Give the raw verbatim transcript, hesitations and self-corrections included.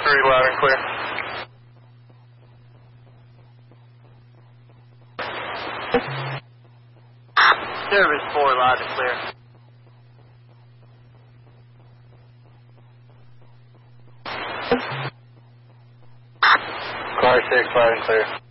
three, loud and clear. Service four, loud and clear. Car six, loud and clear.